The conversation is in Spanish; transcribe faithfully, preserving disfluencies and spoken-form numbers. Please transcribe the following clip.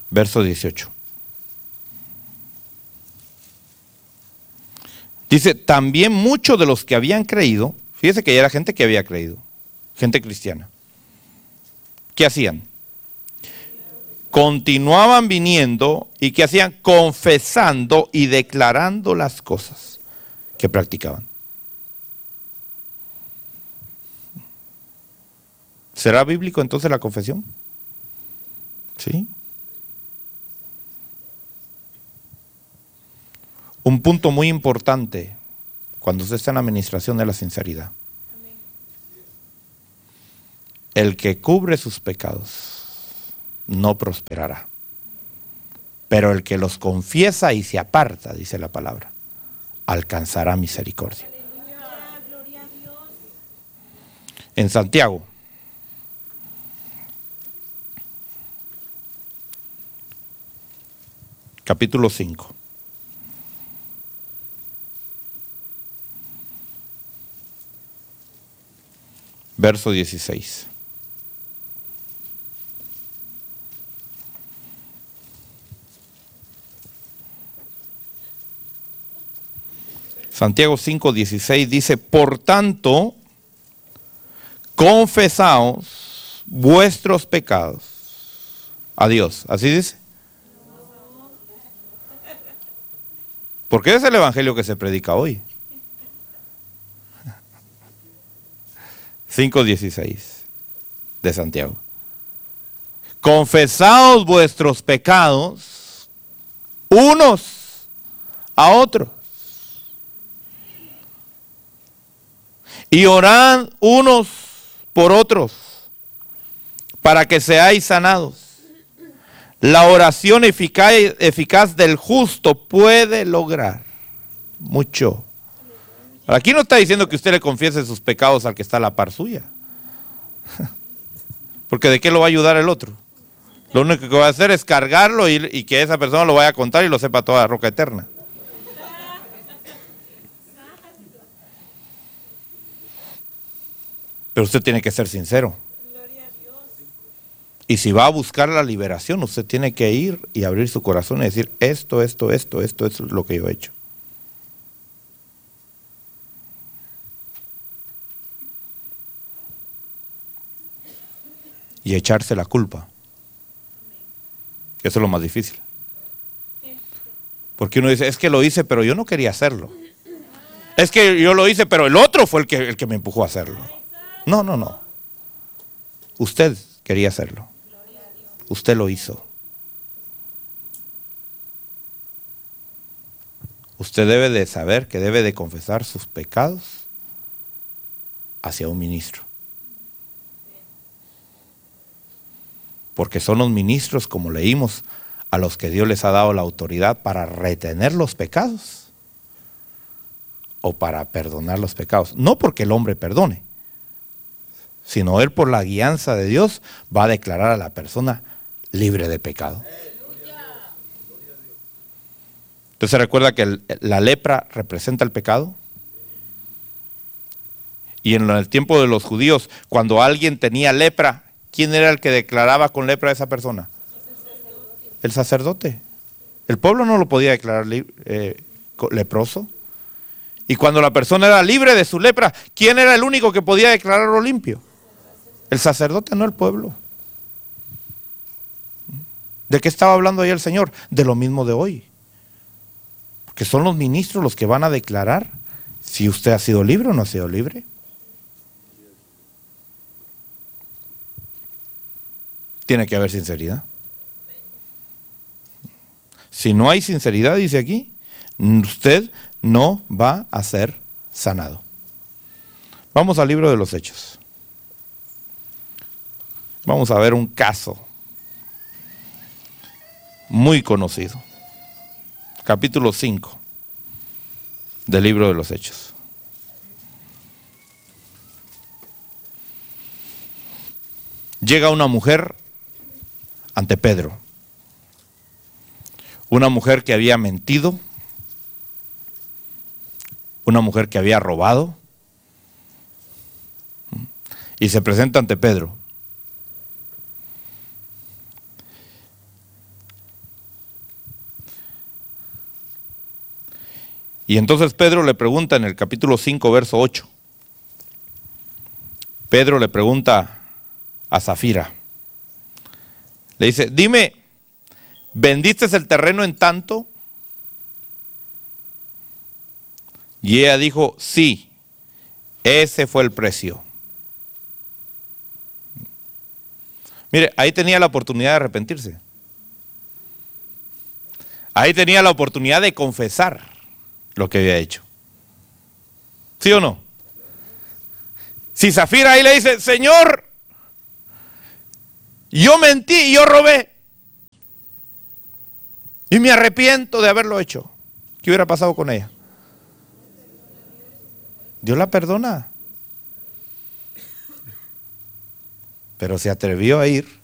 verso dieciocho. Dice, también muchos de los que habían creído, fíjese que ya era gente que había creído, gente cristiana. ¿Qué hacían? Continuaban viniendo y ¿qué hacían? Confesando y declarando las cosas que practicaban. ¿Será bíblico entonces la confesión? Sí. Un punto muy importante cuando usted está en la administración de la sinceridad. El que cubre sus pecados no prosperará. Pero el que los confiesa y se aparta, dice la palabra, alcanzará misericordia. En Santiago, capítulo cinco. Verso dieciséis. Santiago cinco, dieciséis dice, por tanto, confesaos vuestros pecados a Dios. ¿Así dice? Porque es el evangelio que se predica hoy. cinco dieciséis de Santiago. Confesaos vuestros pecados unos a otros y orad unos por otros para que seáis sanados. La oración eficaz, eficaz del justo puede lograr mucho. Aquí no está diciendo que usted le confiese sus pecados al que está a la par suya. Porque ¿de qué lo va a ayudar el otro? Lo único que va a hacer es cargarlo y, y que esa persona lo vaya a contar y lo sepa toda la roca eterna. Pero usted tiene que ser sincero. Y si va a buscar la liberación, usted tiene que ir y abrir su corazón y decir, esto, esto, esto, esto, esto es lo que yo he hecho. Y echarse la culpa. Eso es lo más difícil. Porque uno dice, es que lo hice, pero yo no quería hacerlo. Es que yo lo hice, pero el otro fue el que, el que me empujó a hacerlo. No, no, no. Usted quería hacerlo. Usted lo hizo. Usted debe de saber que debe de confesar sus pecados hacia un ministro. Porque son los ministros, como leímos, a los que Dios les ha dado la autoridad para retener los pecados o para perdonar los pecados. No porque el hombre perdone, sino él por la guianza de Dios va a declarar a la persona libre de pecado. Entonces recuerda que el, la lepra representa el pecado. Y en el tiempo de los judíos, cuando alguien tenía lepra, ¿quién era el que declaraba con lepra a esa persona? El sacerdote. El pueblo no lo podía declarar eh, leproso. Y cuando la persona era libre de su lepra, ¿quién era el único que podía declararlo limpio? El sacerdote, no el pueblo. ¿De qué estaba hablando ahí el Señor? De lo mismo de hoy. Porque son los ministros los que van a declarar si usted ha sido libre o no ha sido libre. Tiene que haber sinceridad. Si no hay sinceridad, dice aquí, usted no va a ser sanado. Vamos al libro de los Hechos. Vamos a ver un caso muy conocido. Capítulo cinco del libro de los Hechos. Llega una mujer ante Pedro. Una mujer que había mentido. Una mujer que había robado. Y se presenta ante Pedro. Y entonces Pedro le pregunta en el capítulo cinco, verso ocho. Pedro le pregunta a Zafira. Le dice, dime, ¿vendiste el terreno en tanto? Y ella dijo, sí, ese fue el precio. Mire, ahí tenía la oportunidad de arrepentirse. Ahí tenía la oportunidad de confesar lo que había hecho. ¿Sí o no? Si Zafira ahí le dice, Señor, yo mentí y yo robé. Y me arrepiento de haberlo hecho. ¿Qué hubiera pasado con ella? Dios la perdona. Pero se atrevió a ir